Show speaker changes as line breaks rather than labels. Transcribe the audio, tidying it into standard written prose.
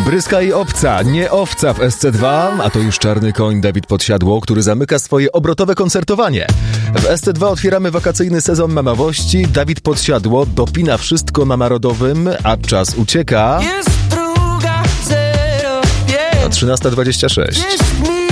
Bryska i obca, nie owca w SC2, a to już czarny koń Dawid Podsiadło, który zamyka swoje obrotowe koncertowanie. W SC2 otwieramy wakacyjny sezon mamawości. Dawid Podsiadło dopina wszystko mamarodowym, a czas ucieka.
Jest druga, 0, 5.
Na 13:26.